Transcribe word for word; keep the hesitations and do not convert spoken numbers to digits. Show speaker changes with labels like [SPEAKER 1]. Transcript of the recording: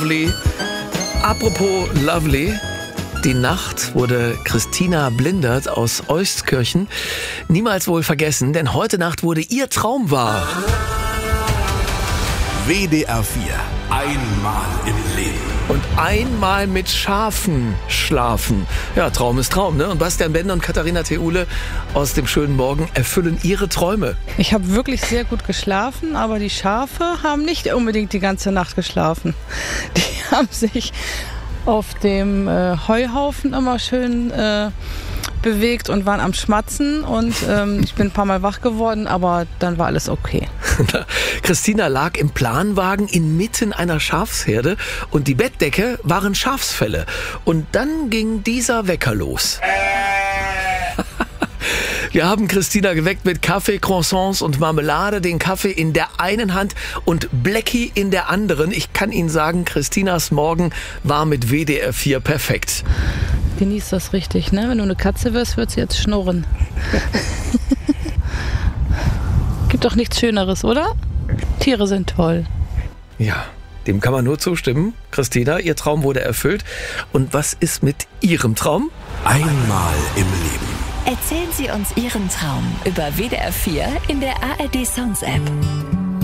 [SPEAKER 1] Lovely. Apropos Lovely. Die Nacht wurde Christina Blindert aus Euskirchen niemals wohl vergessen, denn heute Nacht wurde ihr Traum wahr.
[SPEAKER 2] W D R vier. Einmal im Leben.
[SPEAKER 1] Und einmal mit Schafen schlafen. Ja, Traum ist Traum, ne? Und Bastian Bender und Katharina Theule aus dem schönen Morgen erfüllen ihre Träume.
[SPEAKER 3] Ich habe wirklich sehr gut geschlafen, aber die Schafe haben nicht unbedingt die ganze Nacht geschlafen. Die haben sich auf dem äh, Heuhaufen immer schön äh, bewegt und waren am Schmatzen und ähm, ich bin ein paar Mal wach geworden, aber dann war alles okay.
[SPEAKER 1] Christina lag im Planwagen inmitten einer Schafsherde und die Bettdecke waren Schafsfelle. Und dann ging dieser Wecker los. Wir haben Christina geweckt mit Kaffee, Croissants und Marmelade, den Kaffee in der einen Hand und Blackie in der anderen. Ich kann Ihnen sagen, Christinas Morgen war mit W D R vier perfekt.
[SPEAKER 3] Genieß das richtig, ne? Wenn du eine Katze wirst, wird sie jetzt schnurren. Gibt doch nichts Schöneres, oder? Tiere sind toll.
[SPEAKER 1] Ja, dem kann man nur zustimmen. Christina, Ihr Traum wurde erfüllt. Und was ist mit Ihrem Traum?
[SPEAKER 2] Einmal im Leben.
[SPEAKER 4] Erzählen Sie uns Ihren Traum über W D R vier in der A R D Sounds App.